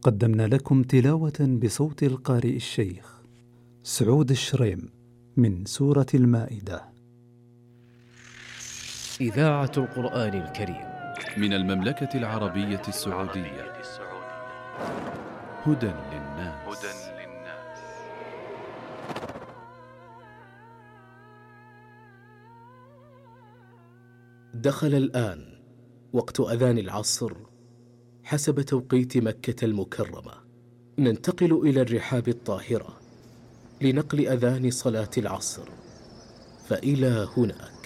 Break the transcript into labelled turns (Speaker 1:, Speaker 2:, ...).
Speaker 1: قدمنا لكم تلاوة بصوت القارئ الشيخ سعود الشريم من سورة المائدة.
Speaker 2: إذاعة القرآن الكريم
Speaker 3: من المملكة العربية السعودية. هدى للناس.
Speaker 2: دخل الآن وقت أذان العصر حسب توقيت مكة المكرمة. ننتقل إلى الرحاب الطاهرة لنقل أذان صلاة العصر، فإلى هناك.